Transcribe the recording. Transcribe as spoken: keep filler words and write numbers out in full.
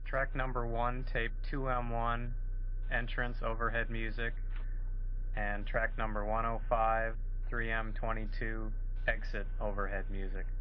Track number one, tape two M one, entrance overhead music, and track number one oh five, three M twenty-two, exit overhead music.